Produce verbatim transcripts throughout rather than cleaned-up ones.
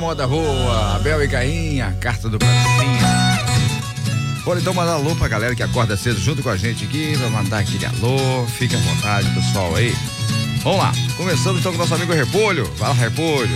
onda boa, Abel e Cainha, carta do Pracinha. Bora então mandar alô pra galera que acorda cedo junto com a gente aqui, pra mandar aquele alô, fique à vontade, pessoal aí. Vamos lá, começamos então com o nosso amigo Repolho. Vai lá, Repolho.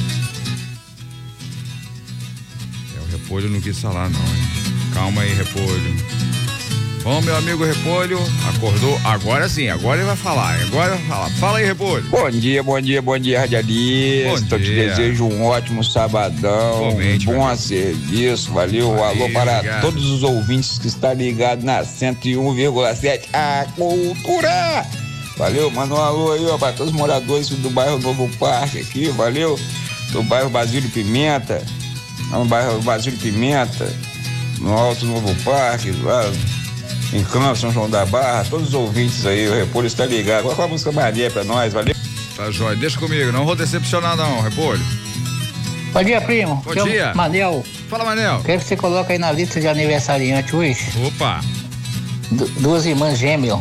É, o Repolho não quis falar não, hein? Calma aí, Repolho. Bom, meu amigo Repolho, acordou, agora sim, agora ele vai falar, agora vai falar. Fala aí, Repolho. Bom dia, bom dia, bom dia, radialista. Eu te desejo um ótimo sabadão, Comente, um bom valeu. serviço, valeu. valeu Alô para obrigado. todos os ouvintes que estão ligados na cento e um vírgula sete, a cultura. Valeu, manda um alô aí, ó, para todos os moradores do bairro Novo Parque aqui, valeu. Do bairro Basílio Pimenta, no bairro Basílio Pimenta, no Alto Novo Parque, lá em Campos, São João da Barra, todos os ouvintes aí, o Repolho está ligado. Coloca uma música maneira pra nós, valeu? Tá jóia, deixa comigo, não vou decepcionar não, Repolho. Bom dia, primo. Bom Chamo dia. Manel. Fala, Manel. Quero que você coloque aí na lista de aniversariante hoje Opa. du- duas irmãs gêmeas,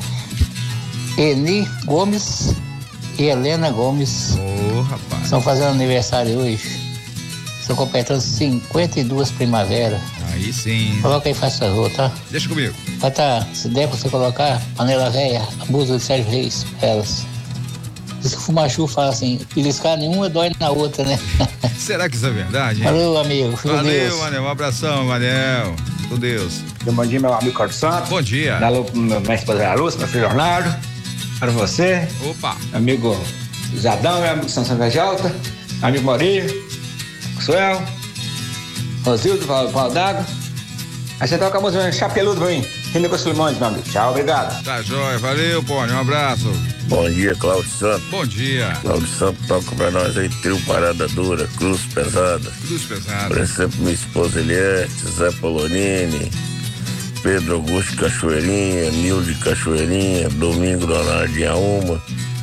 Eni Gomes e Helena Gomes. Ô, rapaz. Estão fazendo aniversário hoje. Estão completando cinquenta e duas primaveras. Aí sim. Coloca aí, faz favor, tá? Deixa comigo. Vai tá, se der pra você colocar, Panela Véia, a música de Sérgio Reis, pra elas. Diz que o Fumachu fala assim, beliscar nenhuma dói na outra, né? Será que isso é verdade, hein? Valeu, amigo. Fico com Valeu, Deus. Manel. Um abração, Manel. Com Deus. Bom dia, meu amigo Carlos Santos. Bom dia. Dá alô pro meu- minha esposa Lúcia, meu filho Leonardo. Para você, Opa. amigo Zadão, meu amigo Sansão Verde Alta, amigo Maurício, Suel, Rosildo, Paulo, Paulo d'Água. Aí você toca a música Chapeludo pra mim. Renda com os Limões, meu amigo. Tchau, obrigado. Tá jóia. Valeu, Pônio. Um abraço. Bom dia, Cláudio Santos. Bom dia. Cláudio Santos toca pra nós aí, trio Parada Dura, Cruz Pesada. Cruz pesada. Por exemplo, minha esposa Eliette, Zé Polonini, Pedro Augusto Cachoeirinha, Nilde Cachoeirinha, Domingo Leonardo de Auma.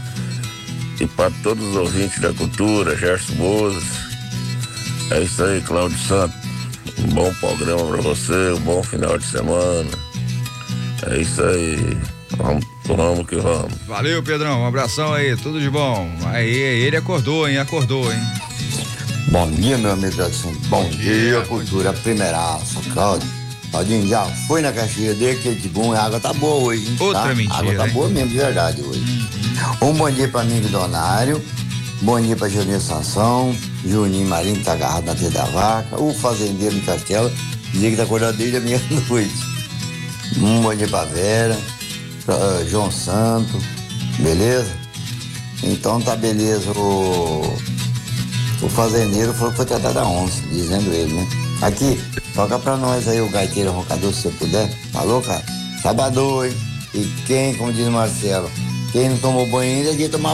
E para todos os ouvintes da cultura, Gerson Bozes. É isso aí, Cláudio Santos. Um bom programa pra você, um bom final de semana. É isso aí. Vamos, vamos que vamos. Valeu, Pedrão. Um abração aí. Tudo de bom. Aí, ele acordou, hein? Acordou, hein? Bom dia, meu amigo Edson. Bom, Bom dia, dia, cultura primeiraça, Cláudio. Claudinho, já foi na caixinha dele, que de bom, a água tá boa hoje, hein? Outra tá? mentira, A água tá hein? boa mesmo, de verdade, hoje. Um bom dia pra amigo Donário, bom dia pra Juninho Sansão, Juninho Marinho, que tá agarrado na teia da vaca, o fazendeiro de Castelo, dizia que tá acordado desde a meia-noite. Um bom dia pra Vera, pra uh, João Santo, beleza? Então tá beleza, o... O fazendeiro falou que foi tratar da onça, dizendo ele, né? Aqui, toca pra nós aí o gaiteiro roncador, se você puder. Falou, cara? Sabadão, hein? E quem, como diz o Marcelo, quem não tomou banho ainda, é dia de tomar